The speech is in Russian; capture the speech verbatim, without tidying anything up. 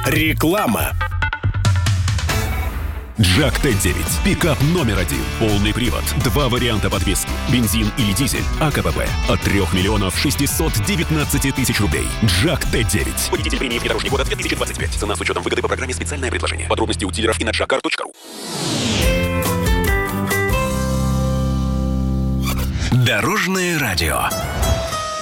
Реклама. Джак Т девять. Пикап номер один. Полный привод. Два варианта подвески. Бензин или дизель. АКПП. От трех миллионов шестисот девятнадцати тысяч рублей. Джак Т девять. Водитель премии «Внедорожник года» две тысячи двадцать пять. Цена с учетом выгоды по программе «Специальное предложение». Подробности у дилеров и на джакар точка ру. Дорожное радио.